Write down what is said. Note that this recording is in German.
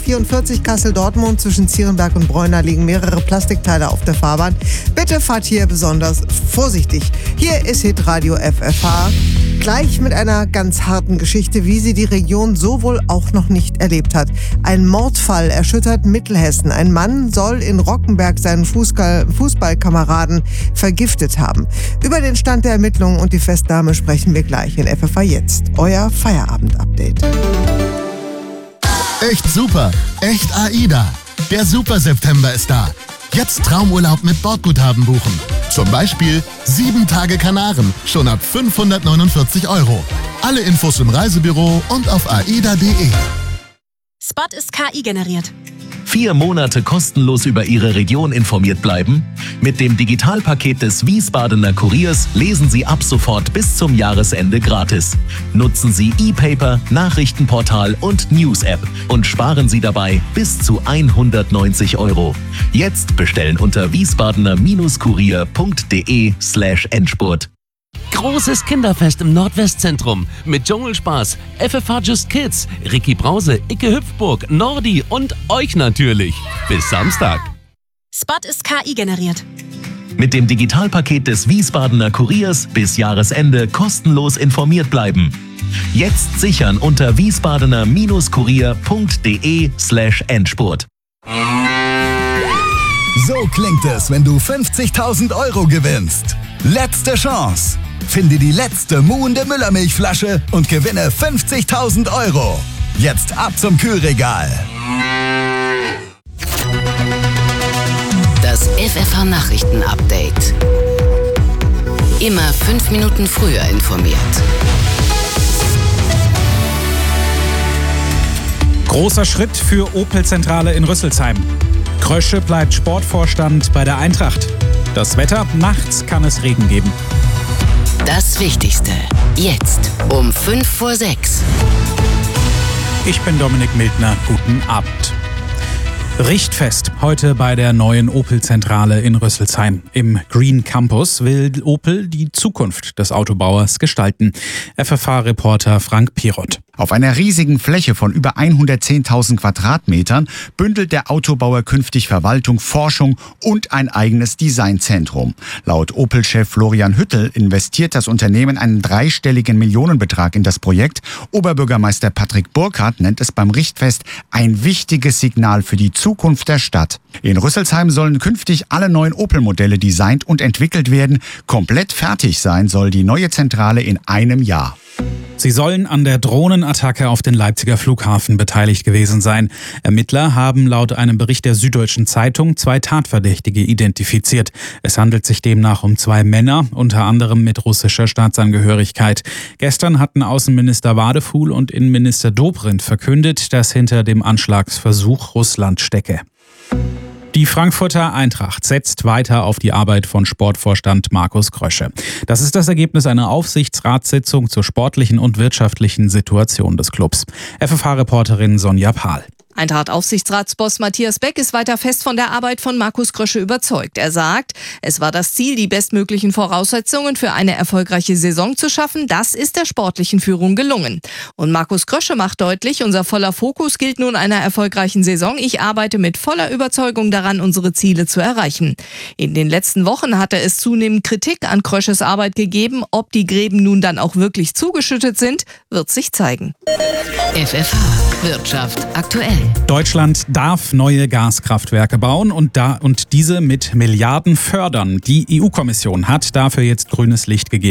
A44 Kassel-Dortmund zwischen Zierenberg und Bräuner liegen mehrere Plastikteile auf der Fahrbahn. Bitte fahrt hier besonders vorsichtig. Hier ist Hitradio FFH. Gleich mit einer ganz harten Geschichte, wie sie die Region so wohl auch noch nicht erlebt hat. Ein Mordfall erschüttert Mittelhessen. Ein Mann soll in Rockenberg seinen Fußballkameraden vergiftet haben. Über den Stand der Ermittlungen und die Festnahme sprechen wir gleich in FFH jetzt. Euer Feierabend-Update. Echt super, echt AIDA. Der Super September ist da. Jetzt Traumurlaub mit Bordguthaben buchen. Zum Beispiel 7 Tage Kanaren, schon ab 549 €. Alle Infos im Reisebüro und auf aida.de. Spot ist KI generiert. 4 Monate kostenlos über Ihre Region informiert bleiben? Mit dem Digitalpaket des Wiesbadener Kuriers lesen Sie ab sofort bis zum Jahresende gratis. Nutzen Sie E-Paper, Nachrichtenportal und News-App und sparen Sie dabei bis zu 190 €. Jetzt bestellen unter wiesbadener-kurier.de/Endspurt. Großes Kinderfest im Nordwestzentrum mit Dschungelspaß, FFH Just Kids, Ricky Brause, Icke Hüpfburg, Nordi und euch natürlich. Bis Samstag. Spot ist KI generiert. Mit dem Digitalpaket des Wiesbadener Kuriers bis Jahresende kostenlos informiert bleiben. Jetzt sichern unter wiesbadener-kurier.de/Endspurt. So klingt es, wenn du 50.000 € gewinnst. Letzte Chance. Finde die letzte muhende Müllermilchflasche und gewinne 50.000 €. Jetzt ab zum Kühlregal. Das FFH Nachrichten-Update. Immer 5 Minuten früher informiert. Großer Schritt für Opel-Zentrale in Rüsselsheim. Krösche bleibt Sportvorstand bei der Eintracht. Das Wetter, nachts kann es Regen geben. Das Wichtigste. Jetzt um 5 vor 6. Ich bin Dominik Mildner. Guten Abend. Richtfest heute bei der neuen Opel-Zentrale in Rüsselsheim. Im Green Campus will Opel die Zukunft des Autobauers gestalten. FFH-Reporter Frank Pirot. Auf einer riesigen Fläche von über 110.000 Quadratmetern bündelt der Autobauer künftig Verwaltung, Forschung und ein eigenes Designzentrum. Laut Opel-Chef Florian Hüttel investiert das Unternehmen einen 3-stelligen Millionenbetrag in das Projekt. Oberbürgermeister Patrick Burkhardt nennt es beim Richtfest ein wichtiges Signal für die Zukunft der Stadt. In Rüsselsheim sollen künftig alle neuen Opel-Modelle designt und entwickelt werden. Komplett fertig sein soll die neue Zentrale in einem Jahr. Sie sollen an der Drohnenattacke auf den Leipziger Flughafen beteiligt gewesen sein. Ermittler haben laut einem Bericht der Süddeutschen Zeitung 2 Tatverdächtige identifiziert. Es handelt sich demnach um 2 Männer, unter anderem mit russischer Staatsangehörigkeit. Gestern hatten Außenminister Wadefuhl und Innenminister Dobrindt verkündet, dass hinter dem Anschlagsversuch Russland stecke. Die Frankfurter Eintracht setzt weiter auf die Arbeit von Sportvorstand Markus Krösche. Das ist das Ergebnis einer Aufsichtsratssitzung zur sportlichen und wirtschaftlichen Situation des Clubs. FFH-Reporterin Sonja Pahl. Eintracht-Aufsichtsratsboss Matthias Beck ist weiter fest von der Arbeit von Markus Krösche überzeugt. Er sagt, es war das Ziel, die bestmöglichen Voraussetzungen für eine erfolgreiche Saison zu schaffen. Das ist der sportlichen Führung gelungen. Und Markus Krösche macht deutlich, unser voller Fokus gilt nun einer erfolgreichen Saison. Ich arbeite mit voller Überzeugung daran, unsere Ziele zu erreichen. In den letzten Wochen hatte es zunehmend Kritik an Krösches Arbeit gegeben. Ob die Gräben nun dann auch wirklich zugeschüttet sind, wird sich zeigen. FFH Wirtschaft aktuell. Deutschland darf neue Gaskraftwerke bauen und diese mit Milliarden fördern. Die EU-Kommission hat dafür jetzt grünes Licht gegeben.